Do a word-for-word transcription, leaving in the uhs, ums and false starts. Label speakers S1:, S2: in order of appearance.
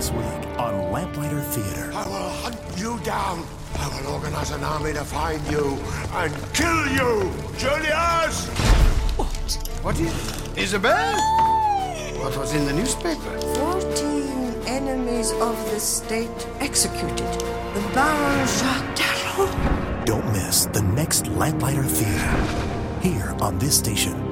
S1: this week on Lamplighter Theater.
S2: I will hunt you down. I will organize an army to find you and kill you, Julius!
S3: What?
S2: What is... Isabel? What was in the newspaper?
S3: Fourteen enemies of the state executed. The Baron Jacques Darrow.
S1: Don't miss the next Lamplighter Theater here on this station.